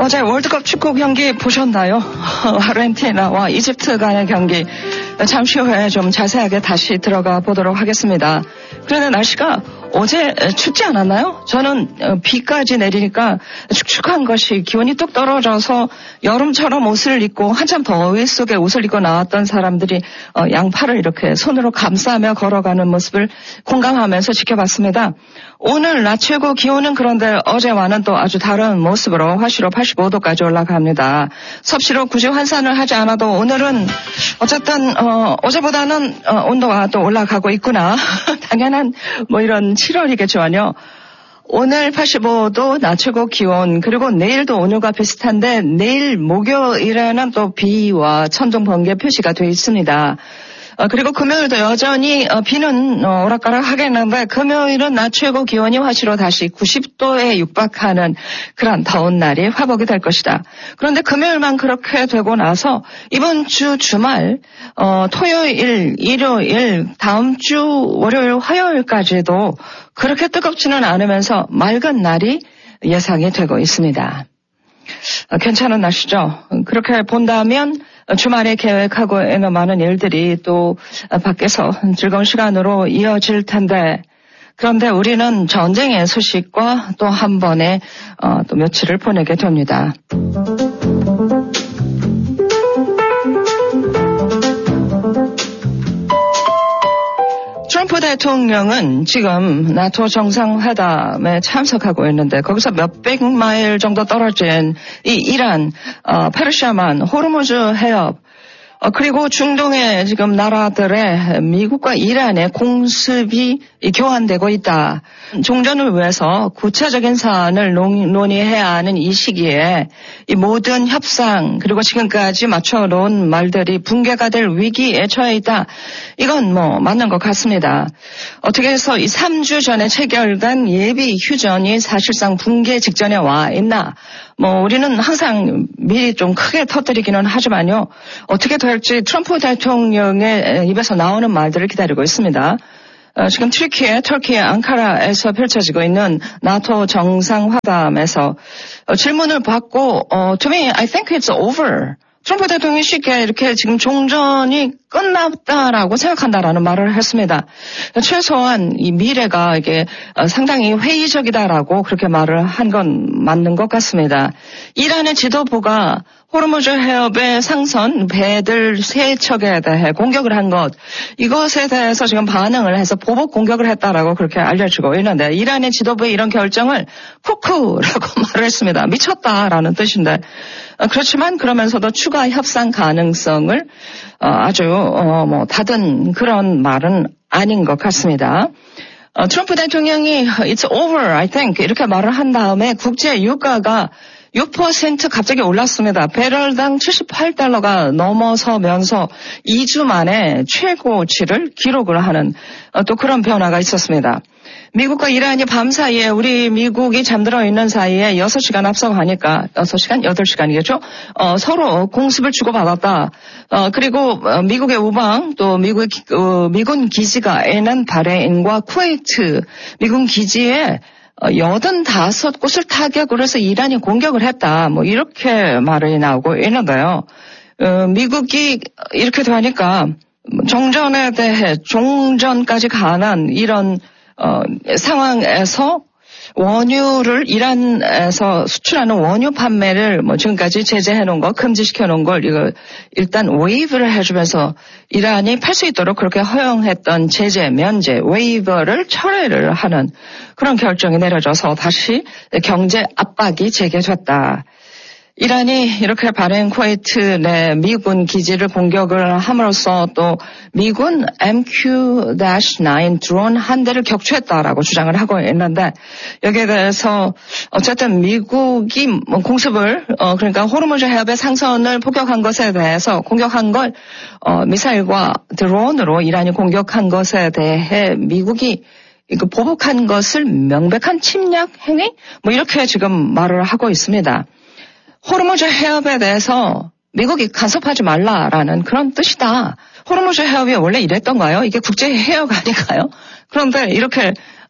어제 월드컵 축구 경기 보셨나요? 아르헨티나와 이집트 간의 경기 잠시 후에 좀 자세하게 다시 들어가 보도록 하겠습니다. 그런데 날씨가 어제 춥지 않았나요? 저는 비까지 내리니까 축축한 것이 기온이 뚝 떨어져서 여름처럼 옷을 입고 한참 더위 속에 옷을 입고 나왔던 사람들이 양팔을 이렇게 손으로 감싸며 걸어가는 모습을 공감하면서 지켜봤습니다. 오늘 낮 최고 기온은 그런데 어제와는 또 아주 다른 모습으로 화씨로 85도까지 올라갑니다. 섭씨로 굳이 환산을 하지 않아도 오늘은 어쨌든 어제보다는 온도가 또 올라가고 있구나. 당연한 뭐 이런 7월이겠지만요. 오늘 85도 낮 최고 기온, 그리고 내일도 오늘과 비슷한데 내일 목요일에는 또 비와 천둥 번개 표시가 되어 있습니다. 그리고 금요일도 여전히 비는 오락가락 하겠는데 금요일은 낮 최고 기온이 화씨로 다시 90도에 육박하는 그런 더운 날이 회복이 될 것이다. 그런데 금요일만 그렇게 되고 나서 이번 주 주말 토요일, 일요일, 다음 주 월요일, 화요일까지도 그렇게 뜨겁지는 않으면서 맑은 날이 예상이 되고 있습니다. 괜찮은 날씨죠. 그렇게 본다면 주말에 계획하고 있는 많은 일들이 또 밖에서 즐거운 시간으로 이어질 텐데, 그런데 우리는 전쟁의 소식과 또 한 번에 또 며칠을 보내게 됩니다. 트럼프 대통령은 지금 나토 정상회담에 참석하고 있는데 거기서 몇백 마일 정도 떨어진 이 이란, 페르시아만, 호르무즈 해협, 그리고 중동의 지금 나라들의 미국과 이란의 공습이 교환되고 있다. 종전을 위해서 구체적인 사안을 논의해야 하는 이 시기에 이 모든 협상 그리고 지금까지 맞춰놓은 말들이 붕괴가 될 위기에 처해 있다. 이건 뭐 맞는 것 같습니다. 어떻게 해서 이 3주 전에 체결된 예비 휴전이 사실상 붕괴 직전에 와 있나. 우리는 항상 미리 좀 크게 터뜨리기는 하지만요. 어떻게 될지 트럼프 대통령의 입에서 나오는 말들을 기다리고 있습니다. 지금 터키의 앙카라에서 펼쳐지고 있는 나토 정상회담에서 질문을 받고 To me, I think it's over. 트럼프 대통령이 쉽게 이렇게 지금 종전이 끝났다라고 생각한다라는 말을 했습니다. 최소한 이 미래가 이게 상당히 회의적이다라고 그렇게 말을 한 건 맞는 것 같습니다. 이란의 지도부가 호르무즈 해협의 상선 배들 3척에 대해 공격을 한 것, 이것에 대해서 지금 반응을 해서 보복 공격을 했다라고 그렇게 알려지고 있는데 이란의 지도부의 이런 결정을 쿠쿠라고 말을 했습니다. 미쳤다라는 뜻인데 그렇지만 그러면서도 추가 협상 가능성을 아주 닫은 그런 말은 아닌 것 같습니다. 트럼프 대통령이 It's over, I think 이렇게 말을 한 다음에 국제 유가가 6% 갑자기 올랐습니다. 배럴당 $78가 넘어서면서 2주 만에 최고치를 기록을 하는 또 그런 변화가 있었습니다. 미국과 이란이 밤사이에 우리 미국이 잠들어 있는 사이에 6시간 앞서가니까 6시간? 8시간이겠죠? 서로 공습을 주고받았다. 그리고 미국의 우방 또 미군 기지가 있는 바레인과 쿠웨이트 미군 기지에 85곳을 타격을 해서 이란이 공격을 했다. 이렇게 말이 나오고 있는데요. 미국이 이렇게 되니까 정전에 대해 종전까지 가는 이런 상황에서 원유를 이란에서 수출하는 원유 판매를 지금까지 제재해 놓은 거, 금지시켜 놓은 걸 이거 일단 웨이브를 해주면서 이란이 팔 수 있도록 그렇게 허용했던 제재, 면제, 웨이버를 철회를 하는 그런 결정이 내려져서 다시 경제 압박이 재개됐다. 이란이 이렇게 바레인 쿠웨이트 내 미군 기지를 공격을 함으로써 또 미군 MQ-9 드론 한 대를 격추했다라고 주장을 하고 있는데 여기에 대해서 어쨌든 미국이 공습을 그러니까 호르무즈 해협의 상선을 폭격한 것에 대해서 공격한 걸 미사일과 드론으로 이란이 공격한 것에 대해 미국이 이거 보복한 것을 명백한 침략 행위? 이렇게 지금 말을 하고 있습니다. 호르무즈 해협에 대해서 미국이 간섭하지 말라라는 그런 뜻이다. 호르무즈 해협이 원래 이랬던가요? 이게 국제 해협 아닌가요? 그런데 이렇게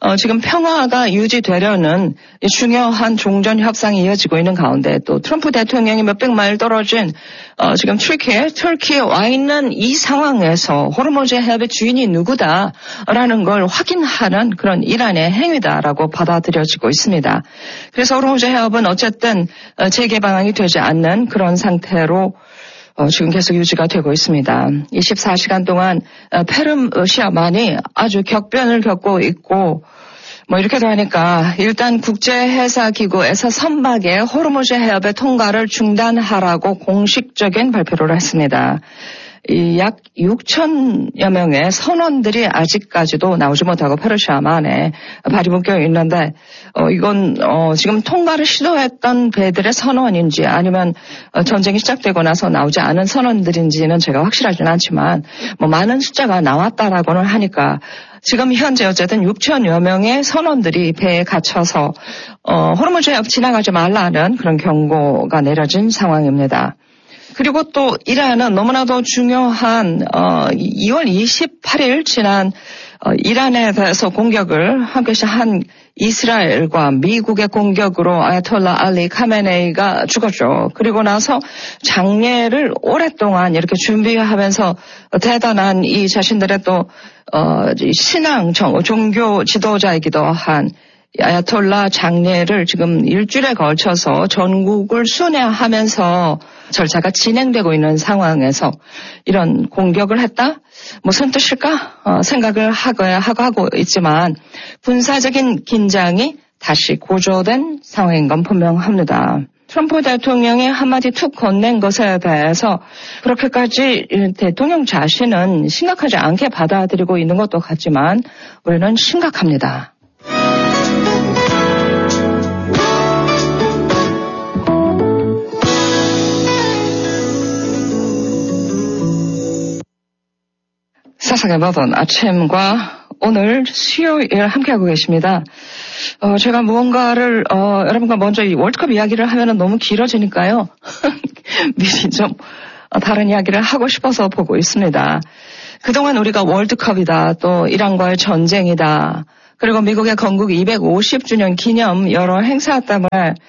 지금 평화가 유지되려는 중요한 종전 협상이 이어지고 있는 가운데 또 트럼프 대통령이 몇백 마일 떨어진 지금 터키에 와 있는 이 상황에서 호르무즈 해협의 주인이 누구다라는 걸 확인하는 그런 이란의 행위다라고 받아들여지고 있습니다. 그래서 호르무즈 해협은 어쨌든 재개방이 되지 않는 그런 상태로 지금 계속 유지가 되고 있습니다. 24시간 동안 페르시아만이 아주 격변을 겪고 있고 이렇게도 하니까 일단 국제해사기구에서 선박의 호르무즈 해협의 통과를 중단하라고 공식적인 발표를 했습니다. 약 6천여 명의 선원들이 아직까지도 나오지 못하고 페르시아만에 발이 묶여 있는데 이건 지금 통과를 시도했던 배들의 선원인지 아니면 전쟁이 시작되고 나서 나오지 않은 선원들인지는 제가 확실하지는 않지만 많은 숫자가 나왔다라고는 하니까 지금 현재 어쨌든 6천여 명의 선원들이 배에 갇혀서 호르무즈 해협 지나가지 말라는 그런 경고가 내려진 상황입니다. 그리고 또 이란은 너무나도 중요한 2월 28일 지난 이란에 대해서 공격을 함께 한 이스라엘과 미국의 공격으로 아야톨라 알리 카메네이가 죽었죠. 그리고 나서 장례를 오랫동안 이렇게 준비하면서 대단한 이 자신들의 또 신앙 종교 지도자이기도 한 아야톨라 장례를 지금 일주일에 걸쳐서 전국을 순회하면서 절차가 진행되고 있는 상황에서 이런 공격을 했다? 무슨 뜻일까? 생각을 하고 있지만 분사적인 긴장이 다시 고조된 상황인 건 분명합니다. 트럼프 대통령이 한마디 툭 건넨 것에 대해서 그렇게까지 대통령 자신은 심각하지 않게 받아들이고 있는 것도 같지만 우리는 심각합니다. 세상의 모든 아침과 오늘 수요일 함께하고 계십니다. 제가 무언가를 여러분과 먼저 이 월드컵 이야기를 하면 너무 길어지니까요. 미리 좀 다른 이야기를 하고 싶어서 보고 있습니다. 그동안 우리가 월드컵이다, 또 이란과의 전쟁이다, 그리고 미국의 건국 250주년 기념 여러 행사 때문에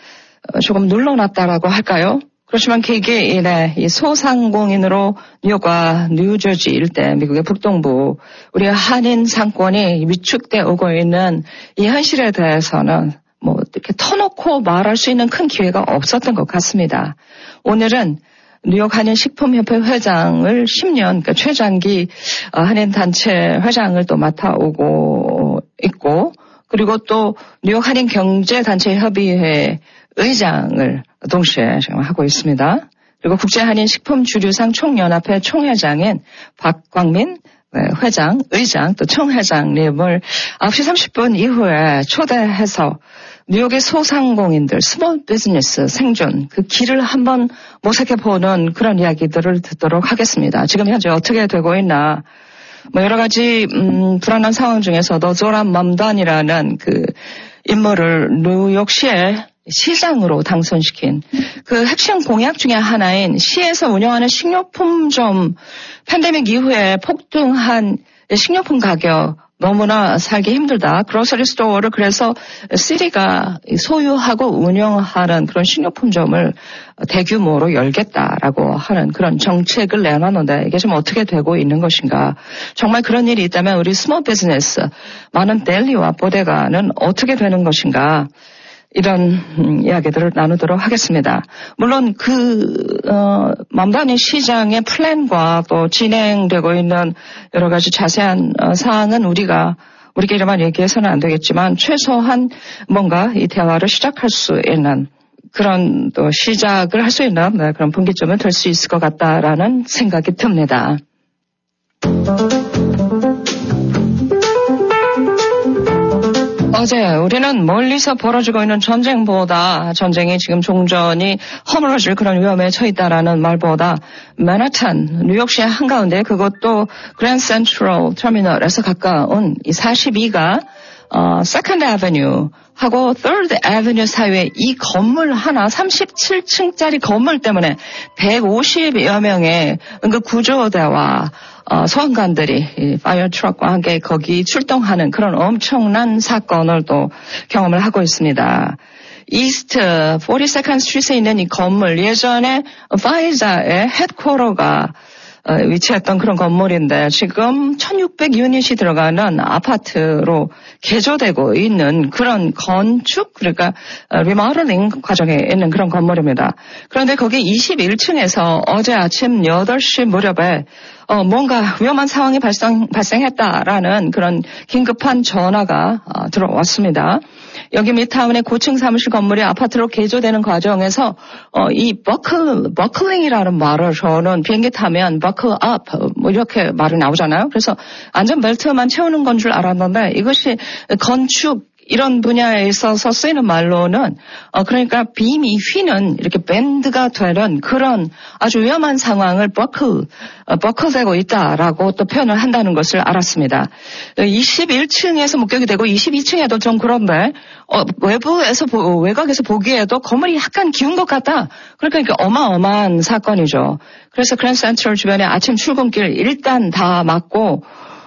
조금 눌러놨다라고 할까요? 그렇지만 개개인의 이 소상공인으로 뉴욕과 뉴저지 일대, 미국의 북동부, 우리의 한인 상권이 위축되어 오고 있는 이 현실에 대해서는 이렇게 터놓고 말할 수 있는 큰 기회가 없었던 것 같습니다. 오늘은 뉴욕 한인식품협회 회장을 10년, 그러니까 최장기 한인단체 회장을 또 맡아오고 있고, 그리고 또 뉴욕 한인경제단체협의회 의장을 동시에 지금 하고 있습니다. 그리고 국제한인식품주류상 총연합회 총회장인 박광민 회장, 의장, 또 총회장님을 9시 30분 이후에 초대해서 뉴욕의 소상공인들, 스몰 비즈니스 생존, 그 길을 한번 모색해보는 그런 이야기들을 듣도록 하겠습니다. 지금 현재 어떻게 되고 있나. 여러 가지 불안한 상황 중에서도 조란 맘단이라는 그 인물을 뉴욕시에 시장으로 당선시킨 그 핵심 공약 중에 하나인 시에서 운영하는 식료품점 팬데믹 이후에 폭등한 식료품 가격 너무나 살기 힘들다. 그로서리 스토어를 그래서 시리가 소유하고 운영하는 그런 식료품점을 대규모로 열겠다라고 하는 그런 정책을 내놨는데 이게 좀 어떻게 되고 있는 것인가. 정말 그런 일이 있다면 우리 스몰 비즈니스, 많은 델리와 보데가는 어떻게 되는 것인가. 이런 이야기들을 나누도록 하겠습니다. 물론 맘다니 시장의 플랜과 또 진행되고 있는 여러 가지 자세한 사항은 우리끼리만 얘기해서는 안 되겠지만 최소한 뭔가 이 대화를 시작할 수 있는 그런 또 시작을 할 수 있는 그런 분기점은 될 수 있을 것 같다라는 생각이 듭니다. 어제 우리는 멀리서 벌어지고 있는 전쟁보다 전쟁이 지금 종전이 허물어질 그런 위험에 처해 있다라는 말보다 맨하탄, 뉴욕시의 한가운데 그것도 그랜드 센트럴 터미널에서 가까운 이 42가 세컨드 애버뉴 하고 third 애버뉴 사이에 이 건물 하나 37층짜리 건물 때문에 150여 명의 응급 구조대와 소방관들이 파이어 트럭과 함께 거기 출동하는 그런 엄청난 사건을 또 경험을 하고 있습니다. 이스트 42nd 스트리트에 있는 이 건물, 예전에 파이자의 헤드쿼터가 위치했던 그런 건물인데 지금 1600유닛이 들어가는 아파트로 개조되고 있는 그런 건축, 그러니까 리모델링 과정에 있는 그런 건물입니다. 그런데 거기 21층에서 어제 아침 8시 무렵에 뭔가 위험한 상황이 발생했다라는 그런 긴급한 전화가 들어왔습니다. 여기 미타운의 고층 사무실 건물이 아파트로 개조되는 과정에서 이 버클링이라는 말을 저는 비행기 타면 버클 업 뭐 이렇게 말이 나오잖아요. 그래서 안전벨트만 채우는 건 줄 알았는데 이것이 건축 이런 분야에 있어서 쓰이는 말로는 그러니까 빔이 휘는 이렇게 밴드가 되는 그런 아주 위험한 상황을 버클되고 있다라고 또 표현을 한다는 것을 알았습니다. 21층에서 목격이 되고 22층에도 좀 그런데 외곽에서 보기에도 건물이 약간 기운 것 같다. 그러니까 어마어마한 사건이죠. 그래서 그랜드 센트럴 주변에 아침 출근길 일단 다 막고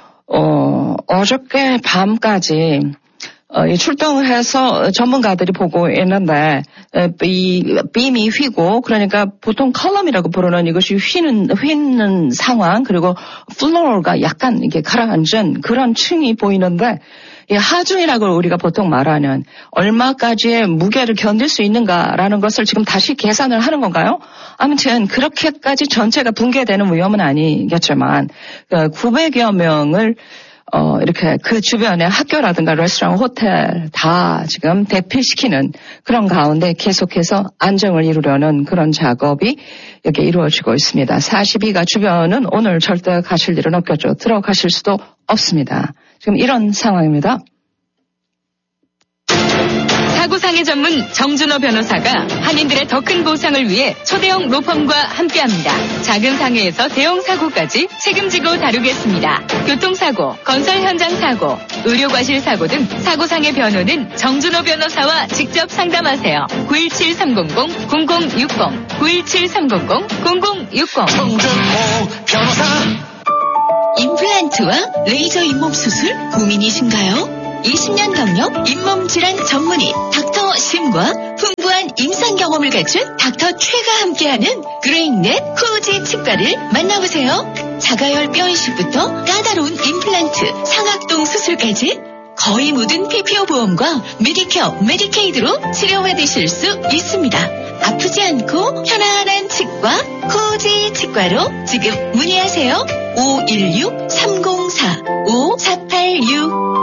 어저께 밤까지 출동을 해서 전문가들이 보고 있는데 이 빔이 휘고 그러니까 보통 컬럼이라고 부르는 이것이 휘는 상황 그리고 플로어가 약간 이렇게 가라앉은 그런 층이 보이는데 이 하중이라고 우리가 보통 말하는 얼마까지의 무게를 견딜 수 있는가라는 것을 지금 다시 계산을 하는 건가요? 아무튼 그렇게까지 전체가 붕괴되는 위험은 아니겠지만 900여 명을 이렇게 그 주변에 학교라든가 레스토랑, 호텔 다 지금 대피시키는 그런 가운데 계속해서 안정을 이루려는 그런 작업이 여기 이루어지고 있습니다. 42가 주변은 오늘 절대 가실 일은 없겠죠. 들어가실 수도 없습니다. 지금 이런 상황입니다. 사고상해 전문 정준호 변호사가 한인들의 더 큰 보상을 위해 초대형 로펌과 함께합니다. 작은 상해에서 대형 사고까지 책임지고 다루겠습니다. 교통사고, 건설 현장 사고, 의료과실 사고 등 사고상해 변호는 정준호 변호사와 직접 상담하세요. 917-300-0060 917-300-0060 정준호 변호사. 임플란트와 레이저 잇몸 수술 고민이신가요? 20년 경력 잇몸 질환 전문의 닥터 심과 풍부한 임상 경험을 갖춘 닥터 최가 함께하는 그레인넷 코지 치과를 만나보세요. 자가열 뼈 이식부터 까다로운 임플란트, 상악동 수술까지 거의 모든 PPO 보험과 메디케어, 메디케이드로 치료받으실 수 있습니다. 아프지 않고 편안한 치과 코지 치과로 지금 문의하세요. 516-304-5486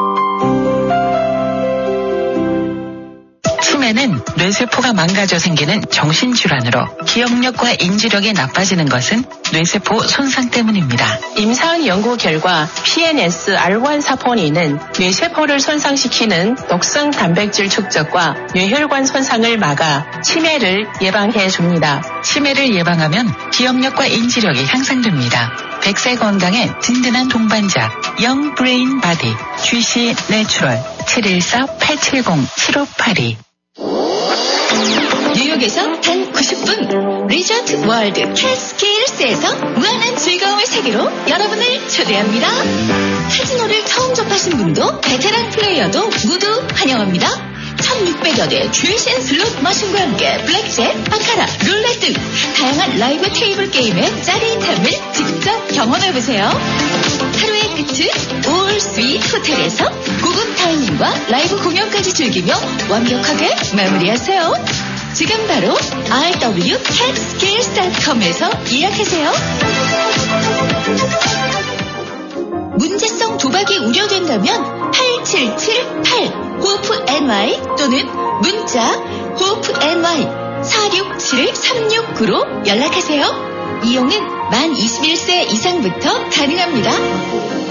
치매는 뇌세포가 망가져 생기는 정신질환으로 기억력과 인지력이 나빠지는 것은 뇌세포 손상 때문입니다. 임상 연구 결과 PNS-R1 사포닌은 뇌세포를 손상시키는 독성 단백질 축적과 뇌혈관 손상을 막아 치매를 예방해 줍니다. 치매를 예방하면 기억력과 인지력이 향상됩니다. 100세 건강에 든든한 동반자 영 브레인 바디 GC 내추럴 714-870-7582 뉴욕에서 단 90분 리조트 월드 캐스케일스에서 무한한 즐거움의 세계로 여러분을 초대합니다. 카지노를 처음 접하신 분도 베테랑 플레이어도 모두 환영합니다. 1600여 대 최신 슬롯 머신과 함께 블랙잭, 바카라, 룰렛 등 다양한 라이브 테이블 게임의 짜릿함을 직접 경험해보세요. 하루의 끝은 올 스윗 호텔에서 고급 다이닝과 라이브 공연까지 즐기며 완벽하게 마무리하세요. 지금 바로 rwcatskills.com에서 예약하세요. 문제성 도박이 우려된다면 8778 호프NY 또는 문자 호프NY 467-369로 연락하세요. 이용은 만 21세 이상부터 가능합니다.